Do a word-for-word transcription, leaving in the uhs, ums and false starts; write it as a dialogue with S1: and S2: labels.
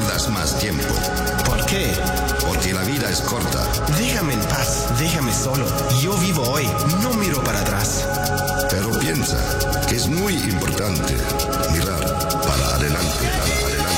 S1: pierdas más tiempo.
S2: ¿Por qué?
S1: Porque la vida es corta.
S2: Déjame en paz, déjame solo. Yo vivo hoy, no miro para atrás.
S1: Pero piensa que es muy importante mirar para adelante. Para adelante.